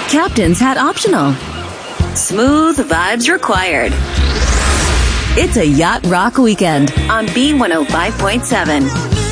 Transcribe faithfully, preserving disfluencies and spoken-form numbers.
Captain's hat optional. Smooth vibes required. It's a yacht rock weekend on B one oh five point seven.